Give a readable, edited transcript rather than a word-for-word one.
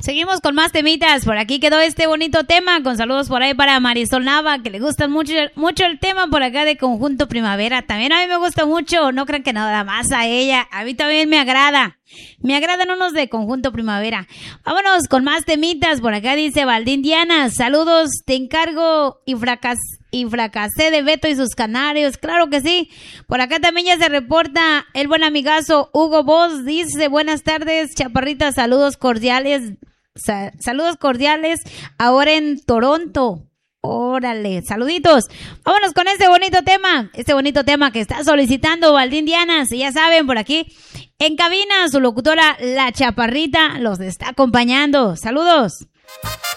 Seguimos con más temitas. Por aquí quedó este bonito tema. Con saludos por ahí para Marisol Nava, que le gusta mucho el tema por acá de Conjunto Primavera. También a mí me gusta mucho. No crean que nada más a ella. A mí también me agrada. Me agradan unos de Conjunto Primavera. Vámonos con más temitas. Por acá dice Valdín Diana. Saludos, te encargo y fracasé de Beto y sus canarios. Claro que sí. Por acá también ya se reporta el buen amigazo Hugo Boss. Dice, buenas tardes, chaparrita. Saludos cordiales. Saludos cordiales ahora en Toronto. Órale, saluditos. Vámonos con este bonito tema que está solicitando Valdín Diana. Si ya saben, por aquí en cabina su locutora La Chaparrita los está acompañando. Saludos.